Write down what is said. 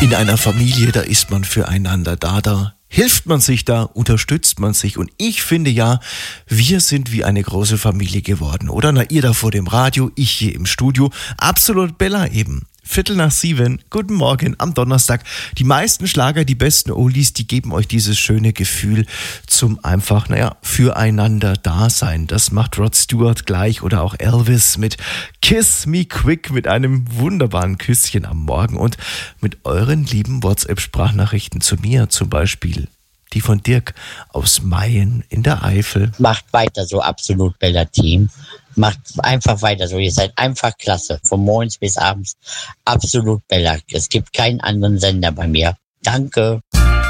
In einer Familie, da ist man füreinander da hilft man sich, da unterstützt man sich. Und ich finde ja, wir sind wie eine große Familie geworden, oder? Na, ihr da vor dem Radio, ich hier im Studio. Absolut Bella eben. 6:45, guten Morgen am Donnerstag. Die meisten Schlager, die besten Oldies, die geben euch dieses schöne Gefühl zum einfach, füreinander Dasein. Das macht Rod Stewart gleich oder auch Elvis mit Kiss Me Quick mit einem wunderbaren Küsschen am Morgen und mit euren lieben WhatsApp-Sprachnachrichten zu mir, zum Beispiel die von Dirk aus Mayen in der Eifel. Macht weiter so, absolut Bella Team. Macht einfach weiter so. Ihr seid einfach klasse. Von morgens bis abends. Absolut Bella. Es gibt keinen anderen Sender bei mir. Danke.